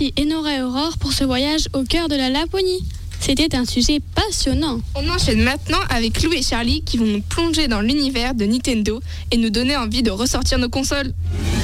Merci Enora et Aurore pour ce voyage au cœur de la Laponie. C'était un sujet passionnant. On enchaîne maintenant avec Lou et Charlie qui vont nous plonger dans l'univers de Nintendo et nous donner envie de ressortir nos consoles.